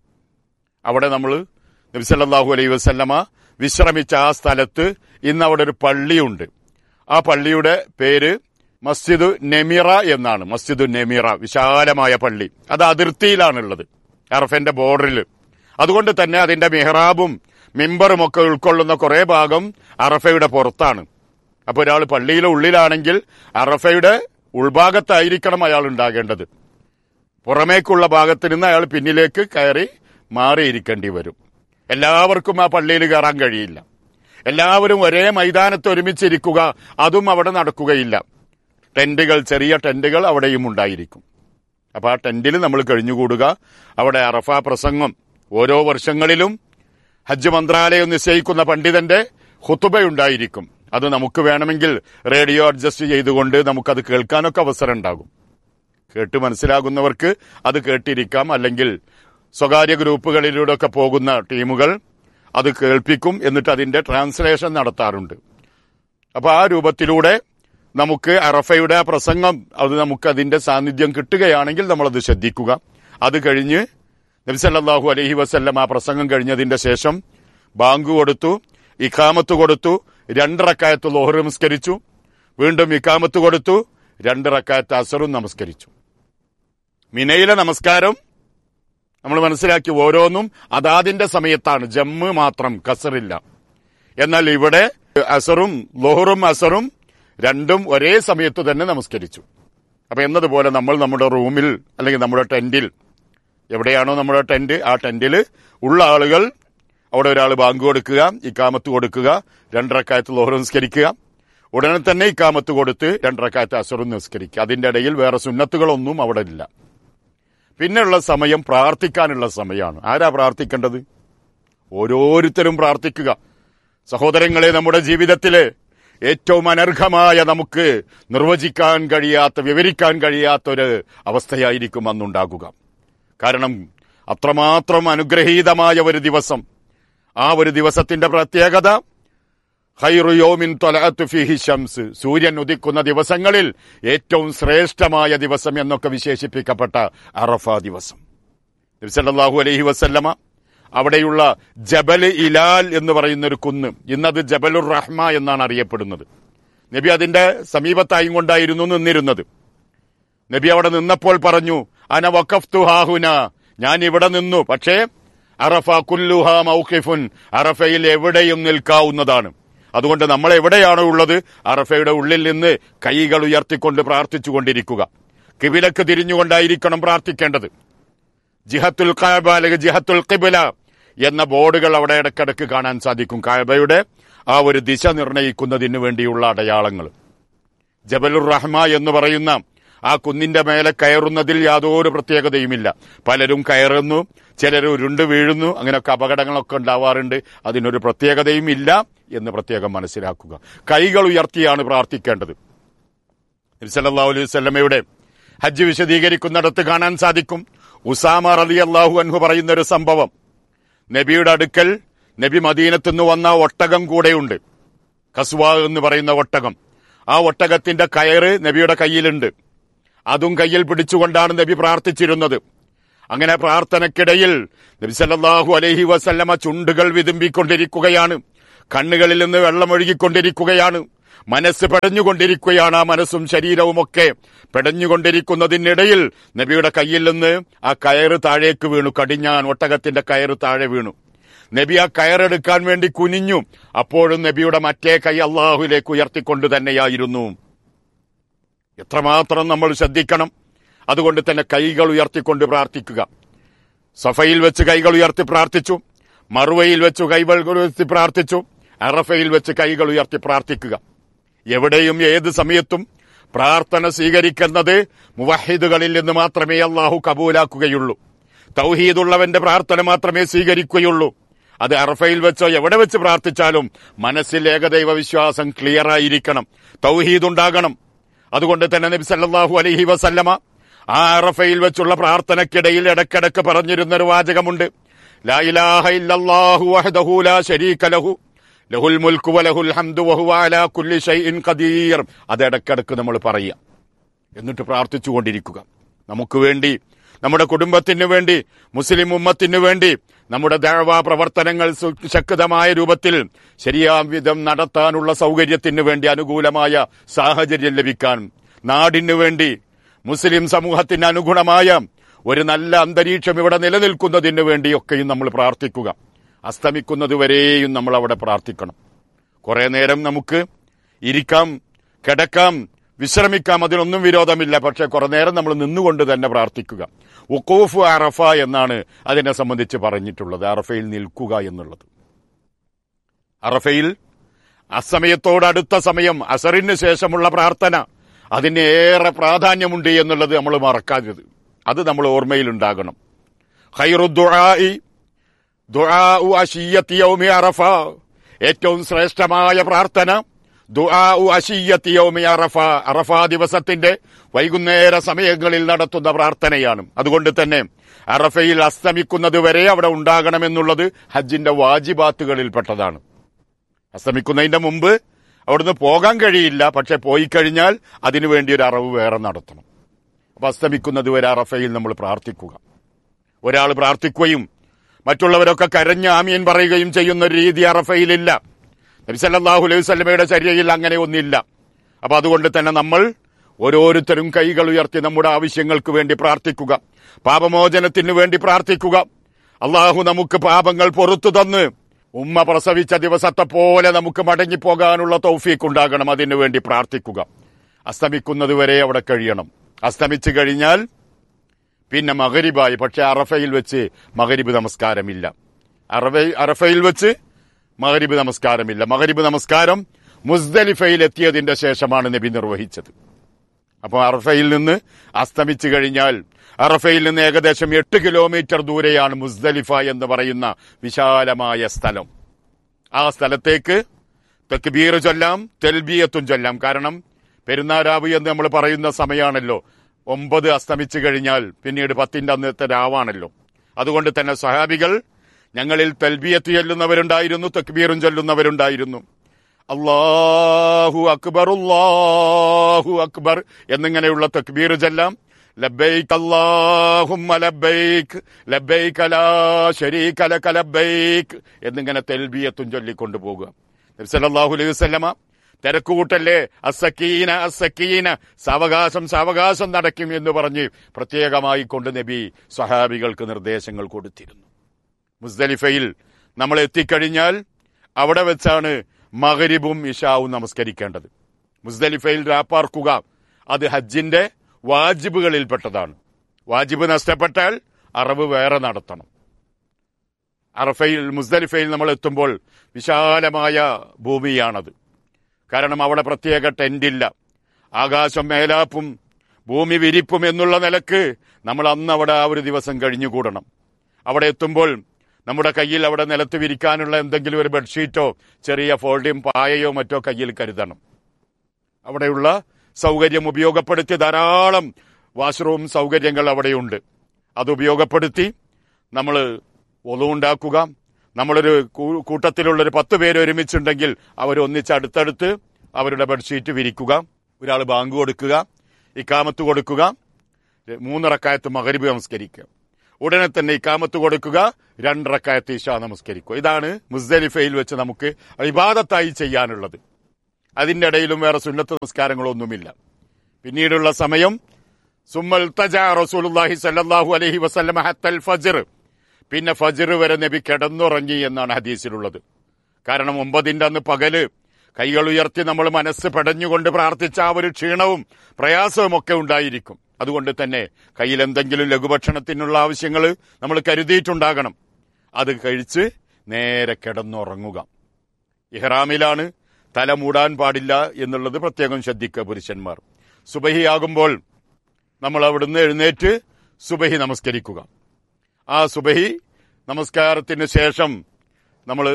അവിടെ നമ്മൾ നബി സല്ലല്ലാഹു അലൈഹി വസല്ലമ വിശ്രമിച്ച ആ സ്ഥലത്ത് ഇന്ന് അവിടെ ഒരു പള്ളിയുണ്ട്. ആ പള്ളിയുടെ പേര് മസ്ജിദ് നെമിറ എന്നാണ്. മസ്ജിദ് നെമിറ, വിശാലമായ പള്ളി. അത് അതിർത്തിയിലാണുള്ളത്, അറഫന്റെ ബോർഡറിൽ. അതുകൊണ്ട് തന്നെ അതിന്റെ മിഹ്റാബും മിമ്പറും ഒക്കെ ഉൾക്കൊള്ളുന്ന കുറെ ഭാഗം അറഫയുടെ പുറത്താണ്. അപ്പൊ ഒരാൾ പള്ളിയിലെ ഉള്ളിലാണെങ്കിൽ അറഫയുടെ ഉൾഭാഗത്തായിരിക്കണം അയാൾ ഉണ്ടാകേണ്ടത്. പുറമേക്കുള്ള ഭാഗത്ത് നിന്ന് അയാൾ പിന്നിലേക്ക് കയറി മാറിയിരിക്കേണ്ടി വരും. എല്ലാവർക്കും ആ പള്ളിയിൽ കയറാൻ കഴിയില്ല. എല്ലാവരും ഒരേ മൈതാനത്ത് ഒരുമിച്ചിരിക്കുക, അതും അവിടെ നടക്കുകയില്ല. ടെന്റുകൾ, ചെറിയ ടെന്റുകൾ അവിടെയും ഉണ്ടായിരിക്കും. അപ്പൊ ആ ടെന്റിൽ നമ്മൾ കഴിഞ്ഞുകൂടുക. അവിടെ അറഫ പ്രസംഗം ഓരോ വർഷങ്ങളിലും ഹജ്ജ് മന്ത്രാലയം നിശ്ചയിക്കുന്ന പണ്ഡിതന്റെ ഖുതുബയുണ്ടായിരിക്കും. അത് നമുക്ക് വേണമെങ്കിൽ റേഡിയോ അഡ്ജസ്റ്റ് ചെയ്തുകൊണ്ട് നമുക്കത് കേൾക്കാനൊക്കെ അവസരം ഉണ്ടാകും. കേട്ട് മനസ്സിലാകുന്നവർക്ക് അത് കേട്ടിരിക്കാം. അല്ലെങ്കിൽ സ്വകാര്യ ഗ്രൂപ്പുകളിലൂടെ ഒക്കെ പോകുന്ന ടീമുകൾ അത് കേൾപ്പിക്കും, എന്നിട്ട് അതിന്റെ ട്രാൻസ്ലേഷൻ നടത്താറുണ്ട്. അപ്പൊ ആ രൂപത്തിലൂടെ നമുക്ക് അറഫയുടെ പ്രസംഗം അത് നമുക്ക് അതിന്റെ സാന്നിധ്യം കിട്ടുകയാണെങ്കിൽ നമ്മളത് ശ്രദ്ധിക്കുക. അത് കഴിഞ്ഞ് നബി സല്ലല്ലാഹു അലൈഹി വസല്ലം ആ പ്രസംഗം കഴിഞ്ഞതിന്റെ ശേഷം ബാങ്ക് കൊടുത്തു, ഇഖാമത്ത് കൊടുത്തു, 2 റക്അത്ത് ളുഹർ നമസ്കരിച്ചു. വീണ്ടും ഇഖാമത്ത് കൊടുത്തു, 2 റക്അത്ത് അസറും നമസ്കരിച്ചു. മിനയിലെ നമസ്കാരം നമ്മൾ മനസ്സിലാക്കി, ഓരോന്നും അതാതിന്റെ സമയത്താണ്, ജമ്മ് മാത്രം, കസറില്ല. എന്നാൽ ഇവിടെ അസറും ളുഹറും അസറും രണ്ടും ഒരേ സമയത്ത് തന്നെ നമസ്കരിച്ചു. അപ്പൊ എന്നതുപോലെ നമ്മൾ നമ്മുടെ റൂമിൽ അല്ലെങ്കിൽ നമ്മുടെ ടെന്റിൽ, എവിടെയാണോ നമ്മുടെ ടെന്റ്, ആ ടെന്റിൽ ഉള്ള ആളുകൾ അവിടെ ഒരാൾ ബാങ്ക് കൊടുക്കുക, ഇക്കാമത്ത് കൊടുക്കുക, 2 റക്അത്ത് ളുഹർ നിസ്കരിക്കുക, ഉടനെ തന്നെ ഇക്കാമത്ത് കൊടുത്ത് 2 റക്അത്ത് അസറും നിസ്കരിക്കുക. അതിന്റെ ഇടയിൽ വേറെ സുന്നത്തുകളൊന്നും അവിടെ ഇല്ല. പിന്നെയുള്ള സമയം പ്രാർത്ഥിക്കാനുള്ള സമയമാണ്. ആരാ പ്രാർത്ഥിക്കേണ്ടത്? ഓരോരുത്തരും പ്രാർത്ഥിക്കുക. സഹോദരങ്ങളെ, നമ്മുടെ ജീവിതത്തിലെ ഏറ്റവും അനർഹമായ, നമുക്ക് നിർവചിക്കാൻ കഴിയാത്ത, വിവരിക്കാൻ കഴിയാത്തൊരു അവസ്ഥയായിരിക്കും അന്നുണ്ടാകുക. കാരണം അത്രമാത്രം അനുഗ്രഹീതമായ ഒരു ദിവസം. ആ ഒരു ദിവസത്തിന്റെ പ്രത്യേകത ഖൈറു യൗമിൻ ത്വലഅത്ത് ഫീഹി ശംസ്, സൂര്യൻ ഉദിക്കുന്ന ദിവസങ്ങളിൽ ഏറ്റവും ശ്രേഷ്ഠമായ ദിവസം എന്നൊക്കെ വിശേഷിപ്പിക്കപ്പെട്ട അറഫ ദിവസം. നബി സല്ലല്ലാഹു അലൈഹി വസല്ലമ അവിടെയുള്ള ജബൽ ഇലാൽ എന്ന് പറയുന്ന ഒരു കുന്ന്, ഇന്നത് ജബലുർ റഹ്മ എന്നാണ് അറിയപ്പെടുന്നത്. നബി അതിന്റെ സമീപത്തായും കൊണ്ടായിരുന്നു നിന്നിരുന്നത്. നബി അവിടെ നിന്നപ്പോൾ പറഞ്ഞു, അന വഖഫ്തു ഹാഹുന, ഞാൻ ഇവിടെ നിന്നു. പക്ഷേ അറഫ കുല്ലുഹാ മൗഖിഫുൻ, അറഫയിൽ എവിടെയും നിൽക്കാവുന്നതാണ്. അതുകൊണ്ട് നമ്മൾ എവിടെയാണോ ഉള്ളത്, അറഫയുടെ ഉള്ളിൽ നിന്ന് കൈകൾ ഉയർത്തിക്കൊണ്ട് പ്രാർത്ഥിച്ചുകൊണ്ടിരിക്കുക. കിബിലക്ക് തിരിഞ്ഞുകൊണ്ടായിരിക്കണം പ്രാർത്ഥിക്കേണ്ടത്. ജിഹത്തുൽ കഅബ അല്ലെങ്കിൽ ജിഹത്തുൽ ഖിബ്ല എന്ന ബോർഡുകൾ അവിടെ ഇടയ്ക്കിടയ്ക്ക് കാണാൻ സാധിക്കും. കഅബയുടെ ആ ഒരു ദിശ നിർണയിക്കുന്നതിന് വേണ്ടിയുള്ള അടയാളങ്ങൾ. ജബലുർ റഹ്മ എന്ന് പറയുന്ന ആ കുന്നിന്റെ മേലെ കയറുന്നതിൽ യാതൊരു പ്രത്യേകതയുമില്ല. പലരും കയറുന്നു, ചിലർ ഉരുണ്ട് വീഴുന്നു, അങ്ങനെയൊക്കെ അപകടങ്ങളൊക്കെ ഉണ്ടാവാറുണ്ട്. അതിനൊരു പ്രത്യേകതയും ഇല്ല എന്ന് പ്രത്യേകം മനസ്സിലാക്കുക. കൈകൾ ഉയർത്തിയാണ് പ്രാർത്ഥിക്കേണ്ടത്. നബി സല്ലല്ലാഹു അലൈഹി വസല്ലമയുടെ ഹജ്ജ് വിശദീകരിക്കുന്നിടത്ത് കാണാൻ സാധിക്കും. ഉസാമ റളിയല്ലാഹു അൻഹു പറയുന്ന ഒരു സംഭവം. നബിയുടെ അടുക്കൽ നബി മദീനത്ത് നിന്ന് വന്ന ഒട്ടകം കൂടെയുണ്ട്, കസ്വാ എന്ന് പറയുന്ന ഒട്ടകം. ആ ഒട്ടകത്തിന്റെ കയറ് നബിയുടെ കയ്യിലുണ്ട്. അതും കയ്യിൽ പിടിച്ചുകൊണ്ടാണ് നബി പ്രാർത്ഥിച്ചിരുന്നത്. അങ്ങനെ പ്രാർത്ഥനയ്ക്കിടയിൽ നബി സല്ലല്ലാഹു അലൈഹി വസല്ലമ ചുണ്ടുകൾ വിതുമ്പിക്കൊണ്ടിരിക്കുകയാണ്, കണ്ണുകളിൽ നിന്ന് വെള്ളമൊഴുകിക്കൊണ്ടിരിക്കുകയാണ്, മനസ്സ് പെടഞ്ഞുകൊണ്ടിരിക്കുകയാണ്. ആ മനസ്സും ശരീരവുമൊക്കെ പെടഞ്ഞുകൊണ്ടിരിക്കുന്നതിനിടയിൽ നബിയുടെ കയ്യിൽ നിന്ന് ആ കയറ് താഴേക്ക് വീണു. കടിഞ്ഞാൻ ഒട്ടകത്തിന്റെ കയറ് താഴെ വീണു. നബി ആ കയറെടുക്കാൻ വേണ്ടി കുനിഞ്ഞു. അപ്പോഴും നബിയുടെ മറ്റേ കൈ അള്ളാഹുലേക്ക് ഉയർത്തിക്കൊണ്ട് തന്നെയായിരുന്നു. എത്രമാത്രം നമ്മൾ ശ്രദ്ധിക്കണം. അതുകൊണ്ട് തന്നെ കൈകൾ ഉയർത്തിക്കൊണ്ട് പ്രാർത്ഥിക്കുക. സഫയിൽ വെച്ച് കൈകൾ ഉയർത്തി പ്രാർത്ഥിച്ചു, മറുവയിൽ വെച്ച് കൈകൾ ഉയർത്തി പ്രാർത്ഥിച്ചു, അറഫയിൽ വെച്ച് കൈകൾ ഉയർത്തി പ്രാർത്ഥിക്കുക. എവിടെയും ഏത് സമയത്തും പ്രാർത്ഥന സ്വീകരിക്കുന്നത് മുവഹിദുകളിൽ നിന്ന് മാത്രമേ അള്ളാഹു കബൂലാക്കുകയുള്ളൂ. തൗഹീദുള്ളവന്റെ പ്രാർത്ഥന മാത്രമേ സ്വീകരിക്കുകയുള്ളൂ. അത് അറഫയിൽ വെച്ചോ എവിടെ വെച്ച് പ്രാർത്ഥിച്ചാലും മനസ്സിൽ ഏകദൈവ വിശ്വാസം ക്ലിയർ ആയിരിക്കണം, തൗഹീദ് ഉണ്ടാകണം. അതുകൊണ്ട് തന്നെ നബി സല്ലല്ലാഹു അലൈഹി വസല്ലമ ആ അറഫയിൽ വെച്ചുള്ള പ്രാർത്ഥനയ്ക്കിടയിൽ ഇടയ്ക്കിടയ്ക്ക് പറഞ്ഞിരുന്നൊരു വാചകമുണ്ട്, ലാ ഇലാഹ ഇല്ലല്ലാഹു വഹ്ദഹു ലാ ശരീക ലഹു ലഹുൽ മുൽക്കു വലഹുൽ ഹംദു വഹുവ അലാ കുല്ലി ഷൈഇൻ ഖദീർ. അത് ഇടയ്ക്കിടയ്ക്ക് നമ്മൾ പറയുക, എന്നിട്ട് പ്രാർത്ഥിച്ചുകൊണ്ടിരിക്കുക. നമുക്ക് വേണ്ടി, നമ്മുടെ കുടുംബത്തിന് വേണ്ടി, മുസ്ലിം ഉമ്മത്തിന് വേണ്ടി, നമ്മുടെ ദഅവാ പ്രവർത്തനങ്ങൾ ശക്തമായ രൂപത്തിൽ ശരിയാം വിധം നടത്താനുള്ള സൗകര്യത്തിന് വേണ്ടി അനുകൂലമായ സാഹചര്യം ലഭിക്കാൻ, നാടിനു വേണ്ടി, മുസ്ലിം സമൂഹത്തിന് അനുഗുണമായ ഒരു നല്ല അന്തരീക്ഷം ഇവിടെ നിലനിൽക്കുന്നതിന് വേണ്ടിയൊക്കെയും നമ്മൾ പ്രാർത്ഥിക്കുക. അസ്തമിക്കുന്നതുവരെയും നമ്മൾ അവിടെ പ്രാർത്ഥിക്കണം. കുറെ നേരം നമുക്ക് ഇരിക്കാം, കിടക്കാം, വിശ്രമിക്കാം, അതിനൊന്നും വിരോധമില്ല. പക്ഷെ കുറെ നേരം നമ്മൾ നിന്നുകൊണ്ട് തന്നെ പ്രാർത്ഥിക്കുക. വുഖൂഫ് അറഫ എന്നാണ് അതിനെ സംബന്ധിച്ച് പറഞ്ഞിട്ടുള്ളത്, അറഫയിൽ നിൽക്കുക എന്നുള്ളത്. അറഫയിൽ അസമയത്തോടടുത്ത സമയം, അസറിന് ശേഷമുള്ള പ്രാർത്ഥന, അതിന് ഏറെ പ്രാധാന്യമുണ്ട് എന്നുള്ളത് നമ്മൾ മറക്കാത്തത്, അത് നമ്മൾ ഓർമ്മയിലുണ്ടാകണം. ഖൈറു ദുആഇ ദുആഉ അശിയ്യത്തി യൗമി അറഫ, ഏറ്റവും ശ്രേഷ്ഠമായ പ്രാർത്ഥന ദുആഉ അശിയ്യത്തി യൗമി അറഫ, അറഫാ ദിവസത്തിന്റെ വൈകുന്നേര സമയങ്ങളിൽ നടത്തുന്ന പ്രാർത്ഥനയാണ്. അതുകൊണ്ട് തന്നെ അറഫയിൽ അസ്തമിക്കുന്നതുവരെ അവിടെ ഉണ്ടാകണമെന്നുള്ളത് ഹജ്ജിന്റെ വാജിബാത്തുകളിൽപ്പെട്ടതാണ്. അസ്തമിക്കുന്നതിന്റെ മുമ്പ് അവിടുന്ന് പോകാൻ കഴിയില്ല, പക്ഷെ പോയി കഴിഞ്ഞാൽ അതിനുവേണ്ടി ഒരു അറവ് വേറെ നടത്തണം. അപ്പൊ അസ്തമിക്കുന്നതുവരെ അറഫയിൽ നമ്മൾ പ്രാർത്ഥിക്കുക. ഒരാൾ പ്രാർത്ഥിക്കുകയും മറ്റുള്ളവരൊക്കെ കരഞ്ഞ് ആമീൻ പറയുകയും ചെയ്യുന്ന ഒരു രീതി അറഫയിലില്ല. നബി സല്ലല്ലാഹു അലൈഹി വസല്ലമയുടെ ചര്യയിൽ അങ്ങനെ ഒന്നില്ല. അപ്പൊ അതുകൊണ്ട് തന്നെ നമ്മൾ ഓരോരുത്തരും കൈകൾ ഉയർത്തി നമ്മുടെ ആവശ്യങ്ങൾക്ക് വേണ്ടി പ്രാർത്ഥിക്കുക, പാപമോചനത്തിന് വേണ്ടി പ്രാർത്ഥിക്കുക. അള്ളാഹു നമുക്ക് പാപങ്ങൾ പൊറുത്തു തന്ന് ഉമ്മ പ്രസവിച്ച ദിവസത്തെ പോലെ നമുക്ക് മടങ്ങിപ്പോകാനുള്ള തൗഫീഖ് ഉണ്ടാകണം, അതിനു വേണ്ടി പ്രാർത്ഥിക്കുക. അസ്തമിക്കുന്നതുവരെ അവിടെ കഴിയണം. അസ്തമിച്ചു കഴിഞ്ഞാൽ പിന്നെ മഗ്രിബായി. പക്ഷെ അറഫയിൽ വെച്ച് മഗ്രിബ് നമസ്കാരമില്ല. അറഫയിൽ വെച്ച് മഗ്രിബ് നമസ്കാരമില്ല. മഗ്രിബ് നമസ്കാരം മുസ്ദലിഫയിൽ എത്തിയതിന്റെ ശേഷമാണ് നബി നിർവഹിച്ചത്. അപ്പോൾ അറഫയിൽ നിന്ന് അസ്തമിച്ചു കഴിഞ്ഞാൽ, അറഫയിൽ നിന്ന് ഏകദേശം 8 കിലോമീറ്റർ ദൂരെയാണ് മുസ്ദലിഫ എന്ന് പറയുന്ന വിശാലമായ സ്ഥലം. ആ സ്ഥലത്തേക്ക് തക്ബീർ ചൊല്ലാം, തൽബിയത്തും ചൊല്ലാം. കാരണം പെരുന്നാരാവ് എന്ന് നമ്മൾ പറയുന്ന സമയമാണല്ലോ, 9 അസ്തമിച്ചു കഴിഞ്ഞാൽ പിന്നീട് 10ന്റെ അന്നത്തെ രാവാണല്ലോ. അതുകൊണ്ട് തന്നെ സ്വഹാബികൾ ഞങ്ങളിൽ തൽബിയത്ത് ചൊല്ലുന്നവരുണ്ടായിരുന്നു, തക്ബീറും ചൊല്ലുന്നവരുണ്ടായിരുന്നു. അല്ലാഹു അക്ബർ അല്ലാഹു അക്ബർ എന്നിങ്ങനെയുള്ള തക്ബീർ ചൊല്ലാം. ലബ്ബൈക് അല്ലാഹുമ്മ ലബ്ബൈക് ലബ്ബൈക ലാ ശരീക ലക ലബ്ബൈക് എന്നിങ്ങനെ തൽബിയത്തും ചൊല്ലിക്കൊണ്ടു പോകുക. നബി സല്ലല്ലാഹു അലൈഹി വസല്ലമ തിരക്കുകൂട്ടല്ലേ, അസ്സക്കീന അസ്സക്കീന, സാവകാശം സാവകാശം നടക്കും എന്ന് പറഞ്ഞ് പ്രത്യേകമായി കൊണ്ട് നബി സ്വഹാബികൾക്ക് നിർദ്ദേശങ്ങൾ കൊടുത്തിരുന്നു. മുസ്ദലിഫയിൽ നമ്മൾ എത്തിക്കഴിഞ്ഞാൽ അവിടെ വെച്ചാണ് മഗ്രിബും ഇശാവും നമസ്കരിക്കേണ്ടത്. മുസ്ദലിഫയിൽ രാപ്പാർക്കുക അത് ഹജ്ജിന്റെ വാജിബുകളിൽപ്പെട്ടതാണ്. വാജിബ് നഷ്ടപ്പെട്ടാൽ അറവ് വേറെ നടത്തണം. മുസ്ദലിഫയിൽ നമ്മൾ എത്തുമ്പോൾ വിശാലമായ ഭൂമിയാണത്. കാരണം അവിടെ പ്രത്യേക ടെന്റില്ല. ആകാശം മേലാപ്പും ഭൂമി വിരിപ്പും എന്നുള്ള നിലക്ക് നമ്മൾ അന്ന് അവിടെ ആ ഒരു ദിവസം കഴിഞ്ഞുകൂടണം. അവിടെ എത്തുമ്പോൾ നമ്മുടെ കയ്യിൽ അവിടെ നിലത്ത് വിരിക്കാനുള്ള എന്തെങ്കിലും ഒരു ബെഡ്ഷീറ്റോ ചെറിയ ഫോൾഡിയും പായയോ മറ്റോ കയ്യിൽ കരുതണം. അവിടെയുള്ള സൗകര്യം ഉപയോഗപ്പെടുത്തി, ധാരാളം വാഷ്റൂം സൗകര്യങ്ങൾ അവിടെയുണ്ട്. അത് ഉപയോഗപ്പെടുത്തി നമ്മൾ ഒളു ഉണ്ടാക്കുക, നമ്മളൊരു കൂട്ടത്തിലുള്ളൊരു 10 പേര് ഒരുമിച്ചുണ്ടെങ്കിൽ അവരൊന്നിച്ച് അടുത്തടുത്ത് അവരുടെ ബെഡ്ഷീറ്റ് വിരിക്കുക, ഒരാൾ ബാങ്ക് കൊടുക്കുക, ഇക്കാമത്ത് കൊടുക്കുക, 3 റക്അത്ത് മഗ്രിബ് നമസ്കരിക്കുക, ഉടനെ തന്നെ ഇക്കാമത്ത് കൊടുക്കുക, 2 റക്അത്ത് ഇശാ നമസ്കരിക്കുക. ഇതാണ് മുസ്ദലിഫയിൽ വെച്ച് നമുക്ക് ഇബാദത്തായി ചെയ്യാനുള്ളത്. അതിന്റെ ഇടയിലും വേറെ സുന്നത്ത് നമസ്കാരങ്ങളൊന്നുമില്ല. പിന്നീടുള്ള സമയം സുമ്മൽ തജാ റസൂലുള്ളാഹി സ്വല്ലല്ലാഹു അലൈഹി വസല്ലം ഹത്തൽ ഫജ്ർ, പിന്നെ ഫജ്ർ വരെ നബി കിടന്നുറങ്ങി എന്നാണ് ഹദീസിലുള്ളത്. കാരണം 9ന്റെ അന്ന് പകല് കൈകൾ ഉയർത്തി നമ്മൾ മനസ്സ് പെടഞ്ഞുകൊണ്ട് പ്രാർത്ഥിച്ച ആ ഒരു ക്ഷീണവും പ്രയാസവും ഒക്കെ ഉണ്ടായിരിക്കും. അതുകൊണ്ട് തന്നെ കയ്യിൽ എന്തെങ്കിലും ലഘുഭക്ഷണത്തിനുള്ള ആവശ്യങ്ങൾ നമ്മൾ കരുതിയിട്ടുണ്ടാകണം. അത് കഴിച്ച് നേരെ കിടന്നുറങ്ങുക. ഇഹ്റാമിലാണ്, തല മൂടാൻ പാടില്ല എന്നുള്ളത് പ്രത്യേകം ശ്രദ്ധിക്കുക പുരുഷന്മാർ. സുബഹിയാകുമ്പോൾ നമ്മൾ അവിടുന്ന് എഴുന്നേറ്റ് സുബഹി നമസ്കരിക്കുക. ആ സുബഹി നമസ്കാരത്തിന് ശേഷം നമ്മൾ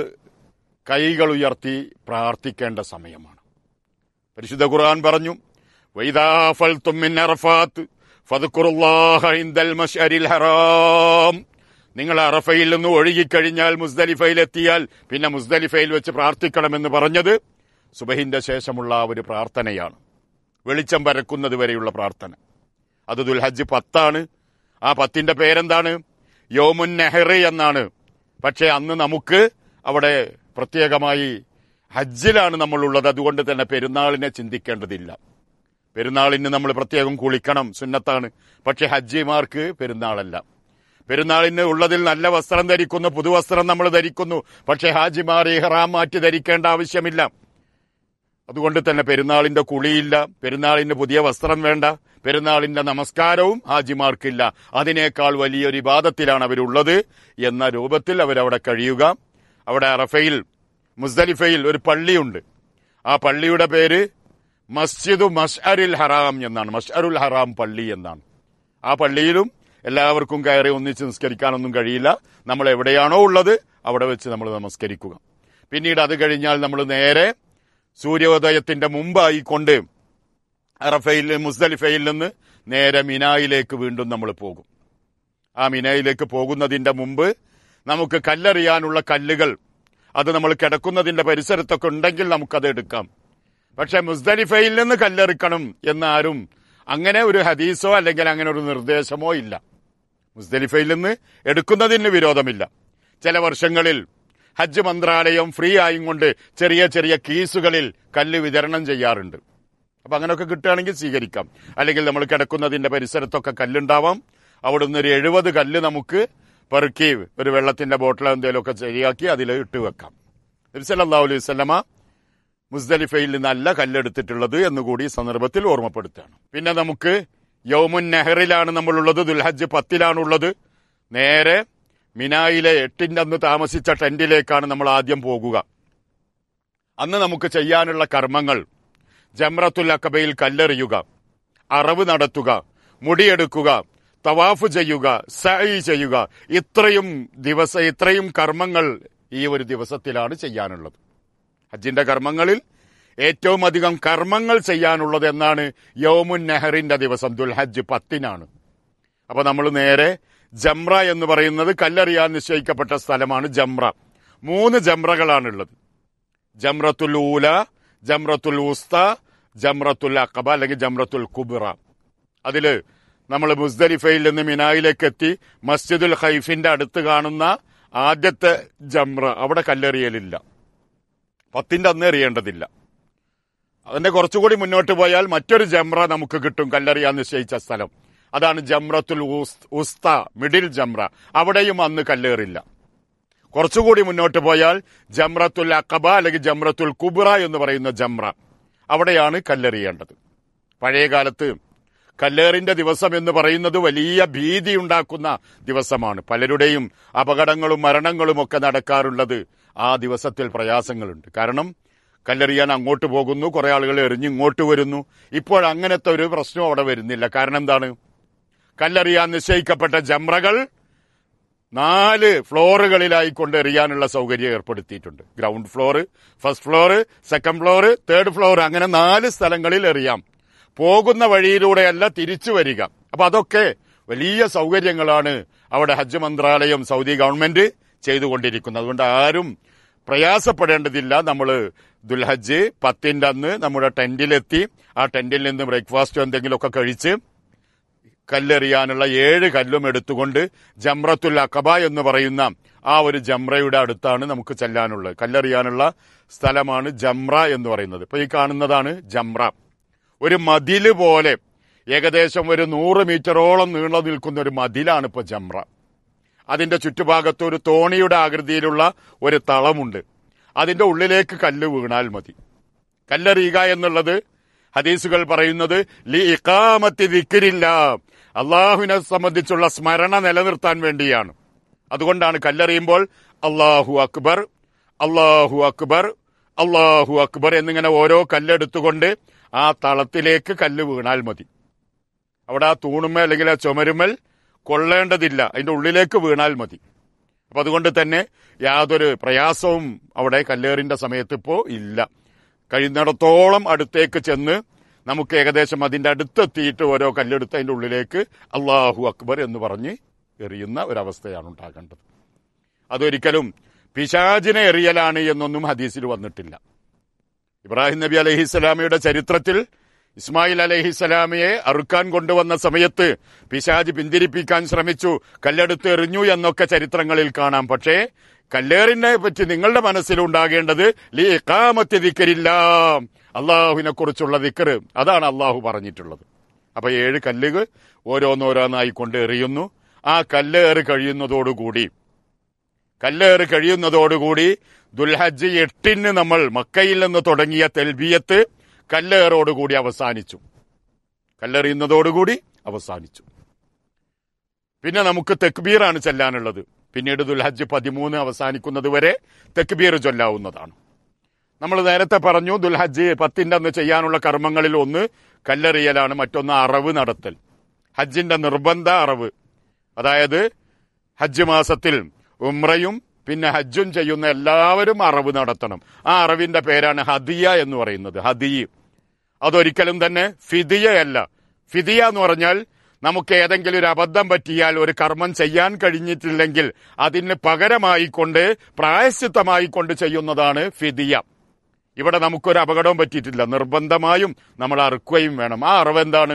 കൈകൾ ഉയർത്തി പ്രാർത്ഥിക്കേണ്ട സമയമാണ്. പരിശുദ്ധ ഖുർആൻ പറഞ്ഞു, വൈദാ ഫൽതും മിൻ അറഫാത്ത് ഫദ്കുറുല്ലാഹ ഇൻദൽ മശ്അരിൽ ഹറാം. നിങ്ങൾ അറഫയിൽ നിന്ന് ഒഴുകിക്കഴിഞ്ഞാൽ മുസ്ദലിഫയിലെത്തിയാൽ പിന്നെ മുസ്ദലിഫയിൽ വെച്ച് പ്രാർത്ഥിക്കണമെന്ന് പറഞ്ഞത് സുബഹിന്റെ ശേഷമുള്ള ഒരു പ്രാർത്ഥനയാണ്. വെളിച്ചം പരക്കുന്നത് വരെയുള്ള പ്രാർത്ഥന. അത് ദുൽഹജ്ജ് 10 ആ 10ന്റെ പേരെന്താണ്? യൗമുൻ നെഹ്ർ എന്നാണ്. പക്ഷെ അന്ന് നമുക്ക് അവിടെ പ്രത്യേകമായി ഹജ്ജിലാണ് നമ്മളുള്ളത്. അതുകൊണ്ട് തന്നെ പെരുന്നാളിനെ ചിന്തിക്കേണ്ടതില്ല. പെരുന്നാളിന് നമ്മൾ പ്രത്യേകം കുളിക്കണം, സുന്നത്താണ്. പക്ഷെ ഹജ്ജിമാർക്ക് പെരുന്നാളല്ല. പെരുന്നാളിന് ഉള്ളതിൽ നല്ല വസ്ത്രം ധരിക്കുന്നു, പുതുവസ്ത്രം നമ്മൾ ധരിക്കുന്നു. പക്ഷെ ഹാജിമാർ ഇഹ്റാം മാറ്റി ധരിക്കേണ്ട ആവശ്യമില്ല. അതുകൊണ്ട് തന്നെ പെരുന്നാളിന്റെ കുളിയില്ല, പെരുന്നാളിന് പുതിയ വസ്ത്രം വേണ്ട, പെരുന്നാളിന്റെ നമസ്കാരവും ഹാജിമാർക്കില്ല. അതിനേക്കാൾ വലിയൊരു ഇബാദത്തിലാണ് അവരുള്ളത് എന്ന രൂപത്തിൽ അവരവിടെ കഴിയുക. അവിടെ അറഫയിൽ മുസ്ദലിഫയിൽ ഒരു പള്ളിയുണ്ട്. ആ പള്ളിയുടെ പേര് മസ്ജിദു മശ്അരിൽ ഹറാം എന്നാണ്. മശ്അറുൽ ഹറാം പള്ളി എന്നാണ്. ആ പള്ളിയിലും എല്ലാവർക്കും കയറി ഒന്നിച്ച് നിസ്കരിക്കാനൊന്നും കഴിയില്ല. നമ്മൾ എവിടെയാണോ ഉള്ളത് അവിടെ വെച്ച് നമ്മൾ നമസ്കരിക്കുക. പിന്നീട് അത് കഴിഞ്ഞാൽ നമ്മൾ നേരെ സൂര്യോദയത്തിന്റെ മുമ്പായിക്കൊണ്ട് അറഫയിൽ മുസ്ദലിഫയിൽ നിന്ന് നേരെ മിനായിലേക്ക് വീണ്ടും നമ്മൾ പോകും. ആ മിനായിലേക്ക് പോകുന്നതിന്റെ മുമ്പ് നമുക്ക് കല്ലെറിയാനുള്ള കല്ലുകൾ അത് നമ്മൾ കിടക്കുന്നതിന്റെ പരിസരത്തൊക്കെ ഉണ്ടെങ്കിൽ നമുക്കത് എടുക്കാം. പക്ഷെ മുസ്ദലിഫയിൽ നിന്ന് കല്ലെറിക്കണം എന്നാരും അങ്ങനെ ഒരു ഹദീസോ അല്ലെങ്കിൽ അങ്ങനെ ഒരു നിർദ്ദേശമോ ഇല്ല. മുസ്ദലിഫയിൽ നിന്ന് എടുക്കുന്നതിന് വിരോധമില്ല. ചില വർഷങ്ങളിൽ ഹജ്ജ് മന്ത്രാലയം ഫ്രീ ആയും കൊണ്ട് ചെറിയ ചെറിയ കീസുകളിൽ കല്ല് വിതരണം ചെയ്യാറുണ്ട്. അപ്പൊ അങ്ങനെയൊക്കെ കിട്ടുകയാണെങ്കിൽ സ്വീകരിക്കാം. അല്ലെങ്കിൽ നമ്മൾ കിടക്കുന്നതിന്റെ പരിസരത്തൊക്കെ കല്ലുണ്ടാവാം. അവിടുന്ന് ഒരു 70 കല്ല് നമുക്ക് പെറുക്കി ഒരു വെള്ളത്തിന്റെ ബോട്ടിലോ എന്തെങ്കിലുമൊക്കെ ശരിയാക്കി അതിൽ ഇട്ട് വെക്കാം. നബി സല്ലല്ലാഹു അലൈഹി വസല്ലമ മുസ്ദലിഫയിൽ നിന്നല്ല കല്ലെടുത്തിട്ടുള്ളത് എന്നുകൂടി സന്ദർഭത്തിൽ ഓർമ്മപ്പെടുത്തുകയാണ്. പിന്നെ നമുക്ക് യൗമുൻ നെഹറിലാണ് നമ്മളുള്ളത്. ദുൽഹജ്ജ് 10 നേരെ മിനായിലെ 8ന്റെ അന്ന് താമസിച്ച ടെന്റിലേക്കാണ് നമ്മൾ ആദ്യം പോകുക. അന്ന് നമുക്ക് ചെയ്യാനുള്ള കർമ്മങ്ങൾ ജംറത്തുൽ അഖബയിൽ കല്ലെറിയുക, അറവ് നടത്തുക, മുടിയെടുക്കുക, തവാഫ് ചെയ്യുക, സഅയ് ചെയ്യുക. ഇത്രയും കർമ്മങ്ങൾ ഈ ഒരു ദിവസത്തിലാണ് ചെയ്യാനുള്ളത്. ഹജ്ജിന്റെ കർമ്മങ്ങളിൽ ഏറ്റവും അധികം കർമ്മങ്ങൾ ചെയ്യാനുള്ളത് എന്നാണ് യൗമുൻ നെഹറിന്റെ ദിവസം ദുൽഹജ്ജ് 10. അപ്പൊ നമ്മൾ നേരെ ജംറ എന്ന് പറയുന്നത് കല്ലെറിയാൻ നിശ്ചയിക്കപ്പെട്ട സ്ഥലമാണ് ജംറ. 3 ജംറകളാണുള്ളത്. ജംറത്തുൽ ഊല, ജംറത്തുൽ ഉസ്ത, ജംറത്തുൽ അഖബ അല്ലെങ്കിൽ ജംറത്തുൽ കുബ്ര. അതില് നമ്മൾ മുസ്ദലിഫയിൽ നിന്ന് മിനായിലേക്ക് എത്തി മസ്ജിദുൽ ഖൈഫിന്റെ അടുത്ത് കാണുന്ന ആദ്യത്തെ ജംറ അവിടെ കല്ലെറിയലില്ല. 10ന്റെ അന്ന് എറിയേണ്ടതില്ല. അതിന്റെ കുറച്ചുകൂടി മുന്നോട്ട് പോയാൽ മറ്റൊരു ജംറ നമുക്ക് കിട്ടും കല്ലെറിയാൻ നിശ്ചയിച്ച സ്ഥലം. അതാണ് ജംറത്തുൽ ഉസ്ത, മിഡിൽ ജംറ. അവിടെയും അന്ന് കല്ലേറില്ല. കുറച്ചുകൂടി മുന്നോട്ട് പോയാൽ ജംറത്തുൽ അഖബ അല്ലെങ്കിൽ ജംറത്തുൽ കുബ്ര എന്ന് പറയുന്ന ജംറ, അവിടെയാണ് കല്ലെറിയേണ്ടത്. പഴയകാലത്ത് കല്ലേറിന്റെ ദിവസം എന്ന് പറയുന്നത് വലിയ ഭീതി ഉണ്ടാക്കുന്ന ദിവസമാണ്. പലരുടെയും അപകടങ്ങളും മരണങ്ങളും ഒക്കെ നടക്കാറുള്ളത് ആ ദിവസത്തിൽ പ്രയാസങ്ങളുണ്ട്. കാരണം കല്ലെറിയാൻ അങ്ങോട്ട് പോകുന്നു, കുറെ ആളുകൾ എറിഞ്ഞിങ്ങോട്ട് വരുന്നു. ഇപ്പോൾ അങ്ങനത്തെ ഒരു പ്രശ്നം അവിടെ വരുന്നില്ല. കാരണം എന്താണ്? കല്ലെറിയാൻ നിശ്ചയിക്കപ്പെട്ട ജംറകൾ 4 ഫ്ലോറുകളിലായിക്കൊണ്ട് എറിയാനുള്ള സൗകര്യം ഏർപ്പെടുത്തിയിട്ടുണ്ട്. Ground floor, first floor, second floor, third floor, അങ്ങനെ 4 സ്ഥലങ്ങളിൽ എറിയാം. പോകുന്ന വഴിയിലൂടെയല്ല തിരിച്ചു വരിക. അപ്പൊ അതൊക്കെ വലിയ സൗകര്യങ്ങളാണ് അവിടെ ഹജ്ജ് മന്ത്രാലയം, സൗദി ഗവൺമെന്റ് ചെയ്തുകൊണ്ടിരിക്കുന്നത്. അതുകൊണ്ട് ആരും പ്രയാസപ്പെടേണ്ടതില്ല. നമ്മൾ ദുൽഹജ്ജ് 10 അന്ന് നമ്മുടെ ടെന്റിലെത്തി ആ ടെന്റിൽ നിന്ന് ബ്രേക്ക്ഫാസ്റ്റോ എന്തെങ്കിലുമൊക്കെ കഴിച്ച് കല്ലെറിയാനുള്ള 7 കല്ലും എടുത്തുകൊണ്ട് ജംറത്തുൽ അഖബ എന്ന് പറയുന്ന ആ ഒരു ജംറയുടെ അടുത്താണ് നമുക്ക് ചെല്ലാനുള്ളത്. കല്ലെറിയാനുള്ള സ്ഥലമാണ് ജംറ എന്ന് പറയുന്നത്. ഇപ്പൊ ഈ കാണുന്നതാണ് ജംറ. ഒരു മതില് പോലെ ഏകദേശം ഒരു 100 മീറ്ററോളം നീളം നിൽക്കുന്ന ഒരു മതിലാണ് ഇപ്പൊ ജംറ. അതിന്റെ ചുറ്റുഭാഗത്ത് ഒരു തോണിയുടെ ആകൃതിയിലുള്ള ഒരു തളമുണ്ട്. അതിന്റെ ഉള്ളിലേക്ക് കല്ല് വീണാൽ മതി. കല്ലെറിയുക എന്നുള്ളത് ഹദീസുകൾ പറയുന്നത് ലി ഇഖാമത്തി ദിക്രില്ലാ, അള്ളാഹുവിനെ സംബന്ധിച്ചുള്ള സ്മരണ നിലനിർത്താൻ വേണ്ടിയാണ്. അതുകൊണ്ടാണ് കല്ലെറിയുമ്പോൾ അല്ലാഹു അക്ബർ അല്ലാഹു അക്ബർ അല്ലാഹു അക്ബർ എന്നിങ്ങനെ ഓരോ കല്ലെടുത്തുകൊണ്ട് ആ തളത്തിലേക്ക് കല്ല് വീണാൽ മതി. അവിടെ ആ തൂണുമേൽ അല്ലെങ്കിൽ ആ ചുമരുമേൽ കൊള്ളേണ്ടതില്ല, അതിന്റെ ഉള്ളിലേക്ക് വീണാൽ മതി. അപ്പൊ അതുകൊണ്ട് തന്നെ യാതൊരു പ്രയാസവും അവിടെ കല്ലേറിന്റെ സമയത്ത് ഇപ്പോ ഇല്ല. കഴിയുന്നിടത്തോളം അടുത്തേക്ക് ചെന്ന് നമുക്ക് ഏകദേശം അതിന്റെ അടുത്തെത്തിയിട്ട് ഓരോ കല്ലെടുത്ത് അതിന്റെ ഉള്ളിലേക്ക് അല്ലാഹു അക്ബർ എന്ന് പറഞ്ഞ് എറിയുന്ന ഒരവസ്ഥയാണ് ഉണ്ടാകേണ്ടത്. അതൊരിക്കലും പിശാചിനെ എറിയലാണ് എന്നൊന്നും ഹദീസിൽ വന്നിട്ടില്ല. ഇബ്രാഹിം നബി അലൈഹിസ്സലാമയുടെ ചരിത്രത്തിൽ ഇസ്മായിൽ അലൈഹിസ്സലാമയെ അറുക്കാൻ കൊണ്ടുവന്ന സമയത്ത് പിശാച് പിന്തിരിപ്പിക്കാൻ ശ്രമിച്ചു, കല്ലെടുത്ത് എറിഞ്ഞു എന്നൊക്കെ ചരിത്രങ്ങളിൽ കാണാം. പക്ഷേ കല്ലേറിനെ പറ്റി നിങ്ങളുടെ മനസ്സിലുണ്ടാകേണ്ടത് ലി ഇഖാമത്തി ദിക്രില്ലാ, അള്ളാഹുവിനെ കുറിച്ചുള്ള ദിക്ർ, അതാണ് അള്ളാഹു പറഞ്ഞിട്ടുള്ളത്. അപ്പൊ 7 കല്ലുകൾ ഓരോന്നോരോന്നായി കൊണ്ട് എറിയുന്നു. ആ കല്ലേറ് കഴിയുന്നതോടുകൂടി ദുൽഹജ്ജ് 8 നമ്മൾ മക്കയിൽ നിന്ന് തുടങ്ങിയ തെൽബിയത്ത് കല്ലേറോടുകൂടി അവസാനിച്ചു. കല്ലെറിയുന്നതോടുകൂടി അവസാനിച്ചു. പിന്നെ നമുക്ക് തെക്ബീറാണ് ചെല്ലാനുള്ളത്. പിന്നീട് ദുൽഹജ്ജ് 13 അവസാനിക്കുന്നത് വരെ തെക്ബീർ ചൊല്ലാവുന്നതാണ്. നമ്മൾ നേരത്തെ പറഞ്ഞു ദുൽഹജ്ജ് 10 അന്ന് ചെയ്യാനുള്ള കർമ്മങ്ങളിൽ ഒന്ന് കല്ലെറിയലാണ്, മറ്റൊന്ന് അറവ് നടത്തൽ. ഹജ്ജിന്റെ നിർബന്ധ അറവ്, അതായത് ഹജ്ജ് മാസത്തിൽ ഉംറയും പിന്നെ ഹജ്ജും ചെയ്യുന്ന എല്ലാവരും അറവ് നടത്തണം. ആ അറവിന്റെ പേരാണ് ഹദിയ എന്ന് പറയുന്നത്. ഹദിയ അതൊരിക്കലും തന്നെ ഫിദിയയല്ല. ഫിദിയ എന്ന് പറഞ്ഞാൽ നമുക്ക് ഏതെങ്കിലും ഒരു അബദ്ധം പറ്റിയാൽ, ഒരു കർമ്മം ചെയ്യാൻ കഴിഞ്ഞിട്ടില്ലെങ്കിൽ അതിന് പകരമായിക്കൊണ്ട് പ്രായശ്ചിത്തമായിക്കൊണ്ട് ചെയ്യുന്നതാണ് ഫിദിയ. ഇവിടെ നമുക്കൊരു അപകടവും പറ്റിയിട്ടില്ല, നിർബന്ധമായും നമ്മൾ അറുക്കുകയും വേണം. ആ അറവ് എന്താണ്?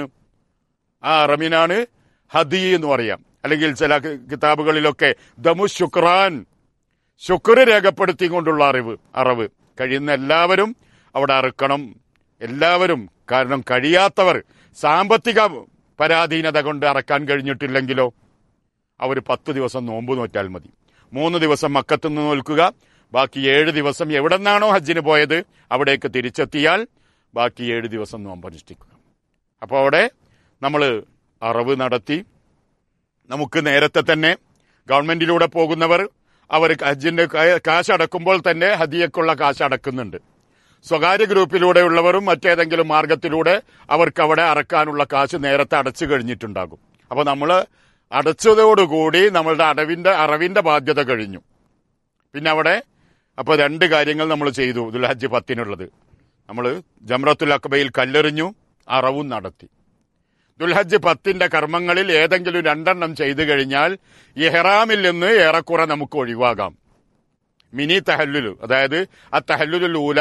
ആ അറവിനാണ് ഹദി എന്ന് പറയാം. അല്ലെങ്കിൽ ചില കിതാബുകളിലൊക്കെ ദമു ശുക്രാൻ, ശുക്ർ രേഖപ്പെടുത്തിക്കൊണ്ടുള്ള അറവ്. കഴിയുന്ന എല്ലാവരും അവിടെ അറുക്കണം, എല്ലാവരും. കാരണം കഴിയാത്തവർ സാമ്പത്തിക പരാധീനത കൊണ്ട് അറക്കാൻ കഴിഞ്ഞിട്ടില്ലെങ്കിലോ അവർ 10 ദിവസം നോമ്പ് നോറ്റാൽ മതി. 3 ദിവസം മക്കത്തുനിന്ന് നോൽക്കുക, ബാക്കി 7 ദിവസം എവിടെന്നാണോ ഹജ്ജിന് പോയത് അവിടേക്ക് തിരിച്ചെത്തിയാൽ ബാക്കി 7 ദിവസം നോമ്പനുഷ്ഠിക്കുക. അപ്പോൾ അവിടെ നമ്മൾ അറവ് നടത്തി. നമുക്ക് നേരത്തെ തന്നെ ഗവൺമെന്റിലൂടെ പോകുന്നവർ അവർ ഹജ്ജിന്റെ കാശ് അടക്കുമ്പോൾ തന്നെ ഹദിയക്കുള്ള കാശ് അടക്കുന്നുണ്ട്. സ്വകാര്യ ഗ്രൂപ്പിലൂടെയുള്ളവരും മറ്റേതെങ്കിലും മാർഗത്തിലൂടെ അവർക്ക് അവിടെ അറക്കാനുള്ള കാശ് നേരത്തെ അടച്ചു കഴിഞ്ഞിട്ടുണ്ടാകും. അപ്പൊ നമ്മൾ അടച്ചതോടുകൂടി നമ്മളുടെ അറവിന്റെ ബാധ്യത കഴിഞ്ഞു. പിന്നെ അവിടെ അപ്പൊ 2 കാര്യങ്ങൾ നമ്മൾ ചെയ്തു ദുൽഹജ്ജ് 10 നമ്മൾ ജംറത്തുൽ അഖബയിൽ കല്ലെറിഞ്ഞു, അറവും നടത്തി. ദുൽഹജ്ജ് 10 കർമ്മങ്ങളിൽ ഏതെങ്കിലും 2 ചെയ്തു കഴിഞ്ഞാൽ ഇഹ്റാമിൽ നിന്ന് ഏറെക്കുറെ നമുക്ക് ഒഴിവാകാം. മിനി തഹല്ലുൽ, അതായത് ആ തഹല്ലുൽ ഊല,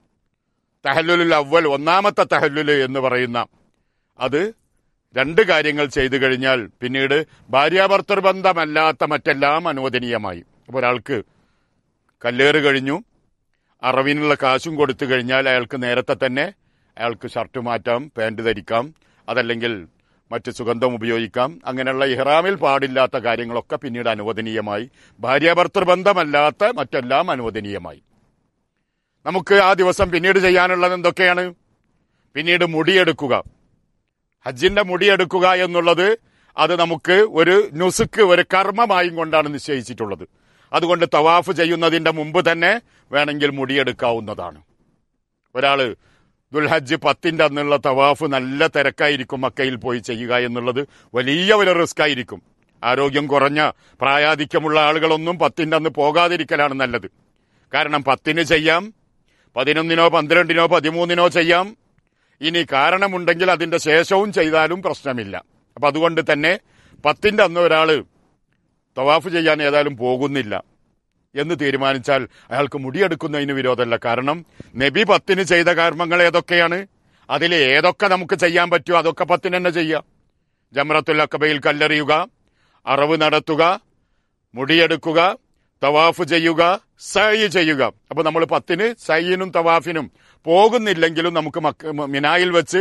തഹല്ലുൽ അവ്വൽ, ഒന്നാമത്തെ തഹല്ലുൽ എന്ന് പറയുന്ന അത് 2 കാര്യങ്ങൾ ചെയ്തു കഴിഞ്ഞാൽ പിന്നീട് ഭാര്യാഭർത്തൃ ബന്ധമല്ലാത്ത മറ്റെല്ലാം അനുവദനീയമായി. അപ്പോൾ ഒരാൾക്ക് കല്ലേറ് കഴിഞ്ഞു, അറവിനുള്ള കാശും കൊടുത്തു കഴിഞ്ഞാൽ അയാൾക്ക് നേരത്തെ തന്നെ അയാൾക്ക് ഷർട്ട് മാറ്റാം, പാന്റ് ധരിക്കാം, അതല്ലെങ്കിൽ മറ്റ് സുഗന്ധം ഉപയോഗിക്കാം. അങ്ങനെയുള്ള ഇഹ്റാമിൽ പാടില്ലാത്ത കാര്യങ്ങളൊക്കെ പിന്നീട് അനുവദനീയമായി. ഭാര്യാഭർത്തൃ ബന്ധമല്ലാത്ത മറ്റെല്ലാം അനുവദനീയമായി. നമുക്ക് ആ ദിവസം പിന്നീട് ചെയ്യാനുള്ളത് എന്തൊക്കെയാണ്? പിന്നീട് മുടിയെടുക്കുക. ഹജ്ജിന്റെ മുടിയെടുക്കുക എന്നുള്ളത് അത് നമുക്ക് ഒരു നുസുക്ക്, ഒരു കർമ്മമായും കൊണ്ടാണ് നിശ്ചയിച്ചിട്ടുള്ളത്. അതുകൊണ്ട് തവാഫ് ചെയ്യുന്നതിന്റെ മുമ്പ് തന്നെ വേണമെങ്കിൽ മുടിയെടുക്കാവുന്നതാണ്. ഒരാള് ദുൽഹജ്ജ് 10 അന്നുള്ള തവാഫ് നല്ല തിരക്കായിരിക്കും മക്കയിൽ പോയി ചെയ്യുക എന്നുള്ളത് വലിയ റിസ്ക് ആയിരിക്കും. ആരോഗ്യം കുറഞ്ഞ പ്രായാധിക്യമുള്ള ആളുകളൊന്നും 10 അന്ന് പോകാതിരിക്കലാണ് നല്ലത്. കാരണം 10 ചെയ്യാം, 11, 12, 13 ചെയ്യാം. ഇനി കാരണമുണ്ടെങ്കിൽ അതിന്റെ ശേഷവും ചെയ്താലും പ്രശ്നമില്ല. അപ്പൊ അതുകൊണ്ട് തന്നെ 10 അന്ന് ഒരാള് തവാഫ് ചെയ്യാൻ ഏതായാലും പോകുന്നില്ല, എന്ന് തീരുമാനിച്ചാൽ അയാൾക്ക് മുടിയെടുക്കുന്നതിന് വിരോധമല്ല. കാരണം നബി 10 ചെയ്ത കർമ്മങ്ങൾ ഏതൊക്കെയാണ്? അതിൽ ഏതൊക്കെ നമുക്ക് ചെയ്യാൻ പറ്റുമോ അതൊക്കെ 10 തന്നെ ചെയ്യാം. ജംറത്തുൽ അഖബയിൽ കല്ലെറിയുക, അറവ് നടത്തുക, മുടിയെടുക്കുക, തവാഫ് ചെയ്യുക, സഅയ് ചെയ്യുക. അപ്പൊ നമ്മൾ 10 സഅയിനും തവാഫിനും പോകുന്നില്ലെങ്കിലും നമുക്ക് മിനായിൽ വെച്ച്